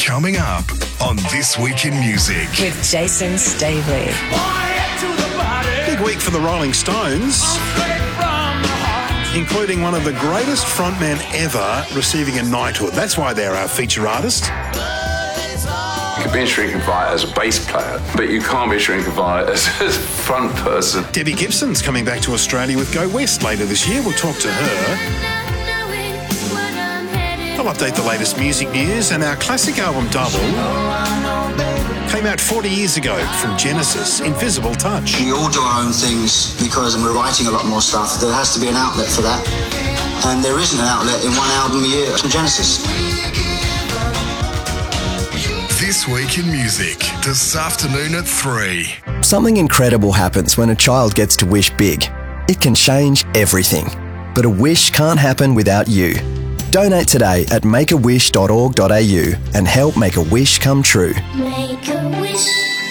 Coming up on This Week in Music. With Jason Stavely. Big week for the Rolling Stones, including one of the greatest frontmen ever receiving a knighthood. That's why they're our feature artist. You can be a shrinking fire as a bass player, but you can't be a shrinking fire as a front person. Debbie Gibson's coming back to Australia with Go West later this year. We'll talk to her. I'll update the latest music news, and our classic album Double came out 40 years ago from Genesis, Invisible Touch. We all do our own things because we're writing a lot more stuff. There has to be an outlet for that. And there isn't an outlet in one album a year from Genesis. This Week in Music, this afternoon at 3. Something incredible happens when a child gets to wish big. It can change everything. But a wish can't happen without you. Donate today at makeawish.org.au and help make a wish come true. Make a wish.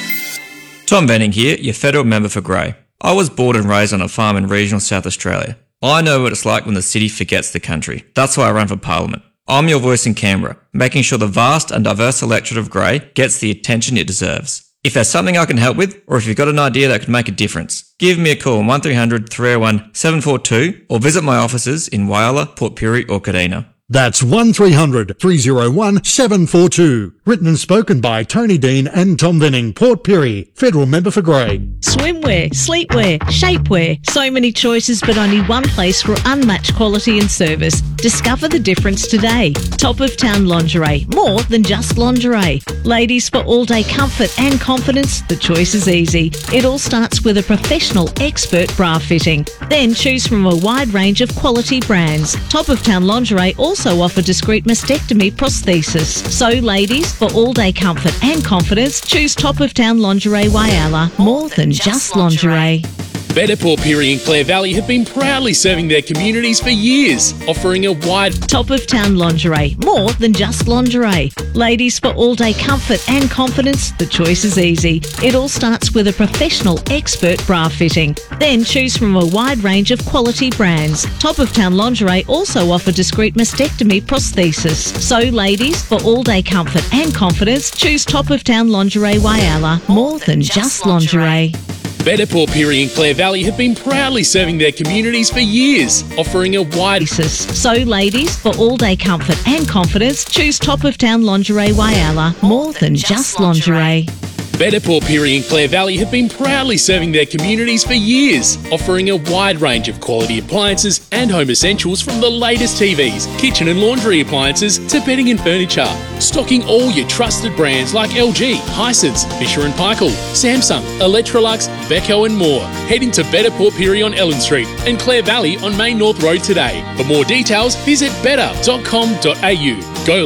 Tom Benning here, your federal member for Grey. I was born and raised on a farm in regional South Australia. I know what it's like when the city forgets the country. That's why I run for Parliament. I'm your voice in Canberra, making sure the vast and diverse electorate of Grey gets the attention it deserves. If there's something I can help with, or if you've got an idea that could make a difference, give me a call on 1300 301 742 or visit my offices in Whyalla, Port Pirie or Kadina. That's 1300 301 742. Written and spoken by Tony Dean and Tom Venning, Port Pirie, Federal Member for Grey. Swimwear, sleepwear, shapewear. So many choices, but only one place for unmatched quality and service. Discover the difference today. Top of Town Lingerie. More than just lingerie. Ladies, for all-day comfort and confidence, the choice is easy. It all starts with a professional expert bra fitting. Then choose from a wide range of quality brands. Top of Town Lingerie also offer discreet mastectomy prosthesis. So ladies, for all-day comfort and confidence, choose Top of Town Lingerie Whyalla. More than just lingerie. Better Port Pirie and Clare Valley have been proudly serving their communities for years, offering a wide Top of Town Lingerie. More than just lingerie. Ladies, for all-day comfort and confidence, the choice is easy. It all starts with a professional expert bra fitting. Then choose from a wide range of quality brands. Top of Town Lingerie also offer discreet mastectomy prosthesis. So ladies, for all-day comfort and confidence, choose Top of Town Lingerie Whyalla. More than just lingerie. Better Port Pirie and Clare Valley have been proudly serving their communities for years, offering a wide So ladies, for all-day comfort and confidence, choose Top of Town Lingerie Whyalla. More than just lingerie. Better Port Pirie and Clare Valley have been proudly serving their communities for years, offering a wide range of quality appliances and home essentials from the latest TVs, kitchen and laundry appliances to bedding and furniture. Stocking all your trusted brands like LG, Hisense, Fisher & Paykel, Samsung, Electrolux, Beko and more. Head into Better Port Pirie on Ellen Street and Clare Valley on Main North Road today. For more details, visit better.com.au. Go